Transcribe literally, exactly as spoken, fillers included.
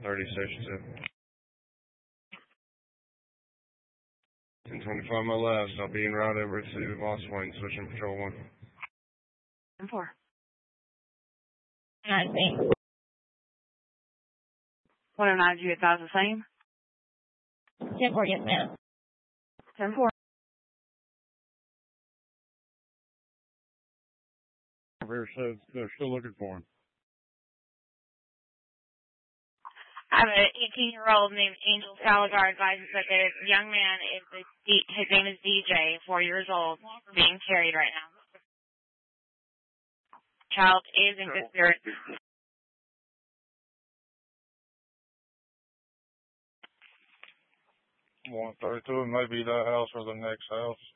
thirty, station two. ten twenty-five my last. I'll be en route over to Lost Point, switching patrol one. ten four. I see. one oh nine, do you advise the same? ten four, yes, ma'am. ten four. River says they're still looking for him. I have an eighteen-year-old named Angel Salazar advises that the young man is a D, his name is D J, four years old, being carried right now. Child is in good spirits. one thirty-two, it may be that house or the next house.